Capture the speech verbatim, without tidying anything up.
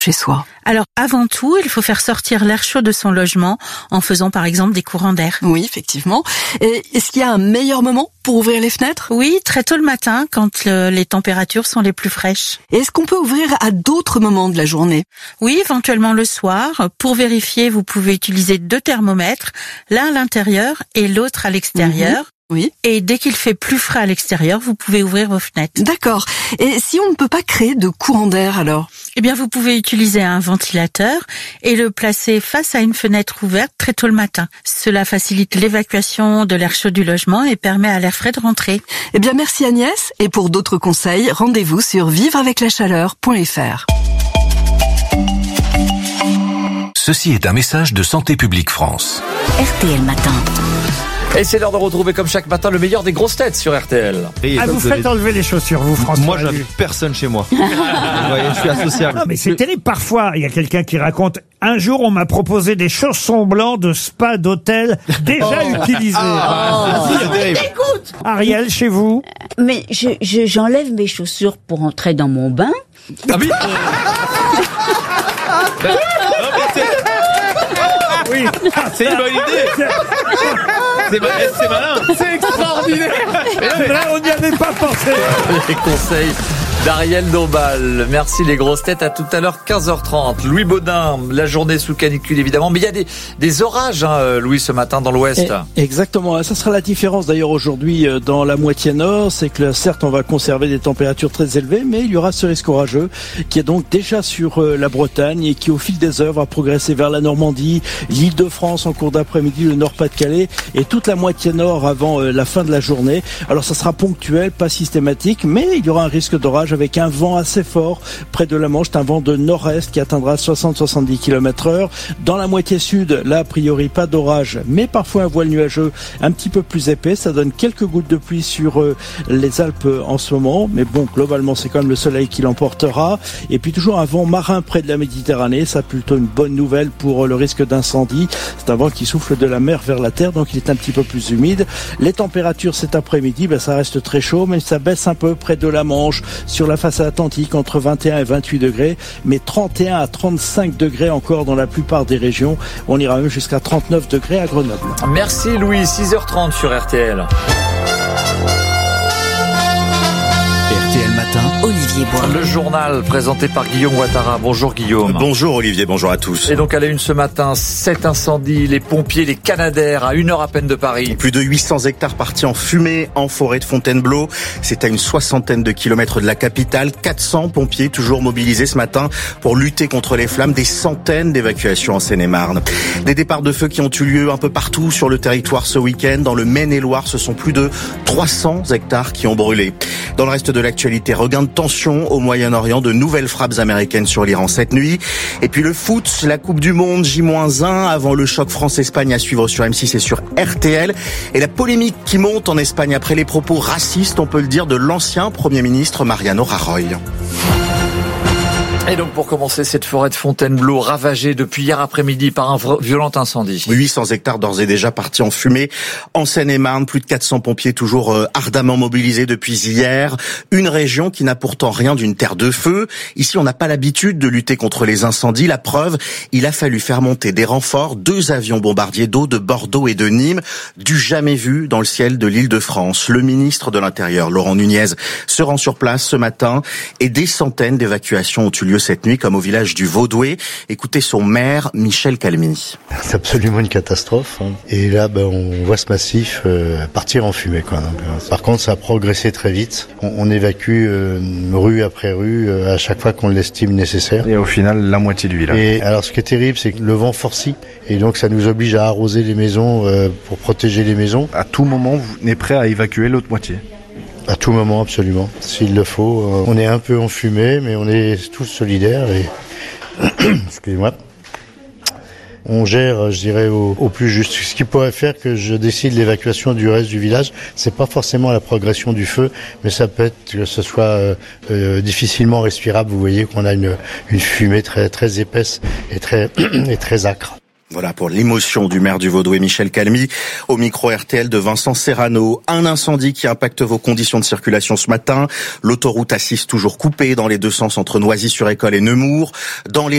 chez soi? Alors, avant tout, il faut faire sortir l'air chaud de son logement en faisant par exemple des courants d'air. Oui, effectivement. Et est-ce qu'il y a un meilleur moment pour ouvrir les fenêtres? Oui, très tôt le matin, quand le, les températures sont les plus fraîches. Et est-ce qu'on peut ouvrir à d'autres moments de la journée? Oui, éventuellement le soir. Pour vérifier, vous pouvez utiliser deux thermomètres, l'un à l'intérieur et l'autre à l'extérieur. Mmh. Oui. Et dès qu'il fait plus frais à l'extérieur, vous pouvez ouvrir vos fenêtres. D'accord. Et si on ne peut pas créer de courant d'air alors? Eh bien, vous pouvez utiliser un ventilateur et le placer face à une fenêtre ouverte très tôt le matin. Cela facilite l'évacuation de l'air chaud du logement et permet à l'air frais de rentrer. Eh bien, merci Agnès. Et pour d'autres conseils, rendez-vous sur vivre avec la chaleur point f r. Ceci est un message de Santé publique France. R T L Matin. Et c'est l'heure de retrouver comme chaque matin le meilleur des grosses têtes sur R T L. Et ah, vous faites les... enlever les chaussures, vous, François? Moi, j'invite personne chez moi. Vous voyez, je suis associable. Non, mais c'est terrible. Parfois, il y a quelqu'un qui raconte « Un jour, on m'a proposé des chaussons blancs de spa d'hôtel déjà oh. utilisés. Ah, oh. C'est terrible. Écoute, Ariel, chez vous? Mais je, je, j'enlève mes chaussures pour entrer dans mon bain. Ah oui. Oui, c'est une bonne idée. C'est, c'est malin. C'est extraordinaire. Là, on n'y avait pas pensé. Les conseils d'Ariel Dombal. Merci les grosses têtes. À tout à l'heure, quinze heures trente. Louis Baudin, la journée sous canicule évidemment. Mais il y a des, des orages, hein, Louis, ce matin dans l'ouest. Et, exactement. Ça sera la différence d'ailleurs aujourd'hui dans la moitié nord. C'est que certes, on va conserver des températures très élevées, mais il y aura ce risque orageux qui est donc déjà sur la Bretagne et qui au fil des heures va progresser vers la Normandie, l'Île-de-France en cours d'après-midi, le Nord-Pas-de-Calais et toute la moitié nord avant la fin de la journée. Alors ça sera ponctuel, pas systématique, mais il y aura un risque d'orage avec un vent assez fort près de la Manche. C'est un vent de nord-est qui atteindra soixante à soixante-dix kilomètres heure. Dans la moitié sud, là, a priori, pas d'orage, mais parfois un voile nuageux un petit peu plus épais. Ça donne quelques gouttes de pluie sur euh, les Alpes en ce moment. Mais bon, globalement, c'est quand même le soleil qui l'emportera. Et puis toujours un vent marin près de la Méditerranée. Ça, plutôt une bonne nouvelle pour euh, le risque d'incendie. C'est un vent qui souffle de la mer vers la terre, donc il est un petit peu plus humide. Les températures cet après-midi, ben, ça reste très chaud, mais ça baisse un peu près de la Manche, sur la façade atlantique entre vingt et un et vingt-huit degrés, mais trente et un à trente-cinq degrés encore dans la plupart des régions. On ira même jusqu'à trente-neuf degrés à Grenoble. Merci Louis, six heures trente sur R T L. R T L Matin, Olivier Bois. Le journal présenté par Guillaume Ouattara. Bonjour Guillaume. Bonjour Olivier, bonjour à tous. Et donc à la une ce matin, sept incendies, les pompiers, les Canadair à une heure à peine de Paris. Plus de huit cents hectares partis en fumée en forêt de Fontainebleau. C'est à une soixantaine de kilomètres de la capitale. quatre cents pompiers toujours mobilisés ce matin pour lutter contre les flammes. Des centaines d'évacuations en Seine-et-Marne. Des départs de feu qui ont eu lieu un peu partout sur le territoire ce week-end. Dans le Maine-et-Loire, ce sont plus de trois cents hectares qui ont brûlé. Dans le reste de l'actualité, regain de tension au Moyen-Orient, de nouvelles frappes américaines sur l'Iran cette nuit. Et puis le foot, la Coupe du Monde J moins un avant le choc France-Espagne à suivre sur M six et sur R T L. Et la polémique qui monte en Espagne après les propos racistes, on peut le dire, de l'ancien Premier ministre Mariano Rajoy. Et donc pour commencer, cette forêt de Fontainebleau ravagée depuis hier après-midi par un violent incendie. huit cents hectares d'ores et déjà partis en fumée. En Seine-et-Marne, plus de quatre cents pompiers toujours euh, ardemment mobilisés depuis hier. Une région qui n'a pourtant rien d'une terre de feu. Ici, on n'a pas l'habitude de lutter contre les incendies. La preuve, il a fallu faire monter des renforts, deux avions bombardiers d'eau de Bordeaux et de Nîmes, du jamais vu dans le ciel de l'Île-de-France. Le ministre de l'Intérieur, Laurent Nunez, se rend sur place ce matin et des centaines d'évacuations ont eu lieu cette nuit, comme au village du Vaudoué. Écoutez son maire, Michel Calmini. C'est absolument une catastrophe. Hein. Et là, ben, on voit ce massif euh, partir en fumée. Quoi. Donc, euh, par contre, ça a progressé très vite. On, on évacue euh, rue après rue euh, à chaque fois qu'on l'estime nécessaire. Et au final, la moitié du village. Et alors, ce qui est terrible, c'est que le vent forcit. Et donc, ça nous oblige à arroser les maisons euh, pour protéger les maisons. À tout moment, vous êtes prêt à évacuer l'autre moitié? À tout moment, absolument. S'il le faut. Euh, on est un peu enfumé, mais on est tous solidaires. Et excusez-moi. On gère, je dirais, au, au plus juste. Ce qui pourrait faire que je décide l'évacuation du reste du village, c'est pas forcément la progression du feu, mais ça peut être que ce soit euh, euh, difficilement respirable. Vous voyez qu'on a une, une fumée très, très épaisse et très, et très âcre. Voilà pour l'émotion du maire du Vaudouet, Michel Calmy, au micro R T L de Vincent Serrano. Un incendie qui impacte vos conditions de circulation ce matin. L'autoroute A six toujours coupée dans les deux sens entre Noisy-sur-École et Nemours. Dans les